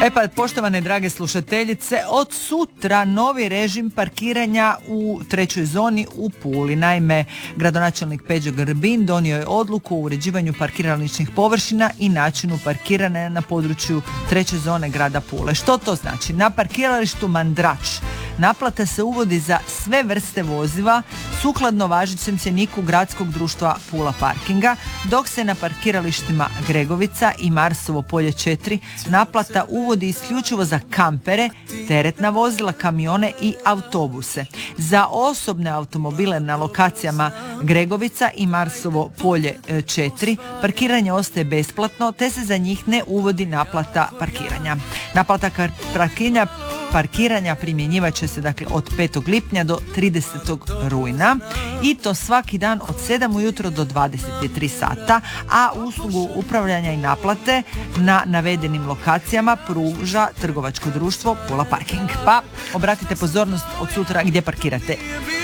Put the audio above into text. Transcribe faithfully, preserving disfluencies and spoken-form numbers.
E pa, poštovane drage slušateljice, od sutra novi režim parkiranja u trećoj zoni u Puli. Naime, gradonačelnik Peđa Grbin donio je odluku o uređivanju parkirališnih površina i načinu parkiranja na području treće zone grada Pule. Što to znači? Na parkiralištu Mandrač naplata se uvodi za sve vrste vozila sukladno važećem cjeniku gradskog društva Pula Parkinga, dok se na parkiralištima Gregovica i Marsovo polje četiri naplata uvodi isključivo za kampere, teretna vozila, kamione i autobuse. Za osobne automobile na lokacijama Gregovica i Marsovo polje četiri parkiranje ostaje besplatno, te se za njih ne uvodi naplata parkiranja. Naplata parkiranja Parkiranja primjenjivat će se dakle od petog lipnja do tridesetog rujna i to svaki dan od sedam ujutro do dvadeset tri sata, a uslugu upravljanja i naplate na navedenim lokacijama pruža trgovačko društvo Pula Parking. Pa obratite pozornost od sutra gdje parkirate.